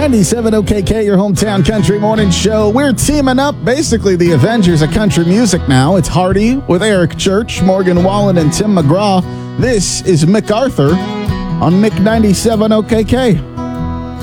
97 OKK, your hometown country morning show. We're teaming up, basically the Avengers of country music now. It's Hardy with Eric Church, Morgan Wallen, and Tim McGraw. This is MacArthur on Mick 97 OKK.